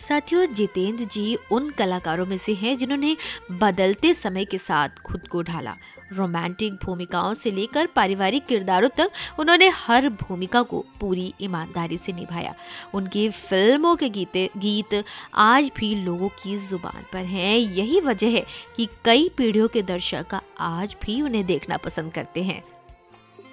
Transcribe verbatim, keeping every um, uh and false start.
साथियों, जितेंद्र जी उन कलाकारों में से हैं जिन्होंने बदलते समय के साथ खुद को ढाला। रोमांटिक भूमिकाओं से लेकर पारिवारिक किरदारों तक उन्होंने हर भूमिका को पूरी ईमानदारी से निभाया। उनकी फिल्मों के गीते गीत आज भी लोगों की जुबान पर हैं। यही वजह है कि कई पीढ़ियों के दर्शक आज भी उन्हें देखना पसंद करते हैं।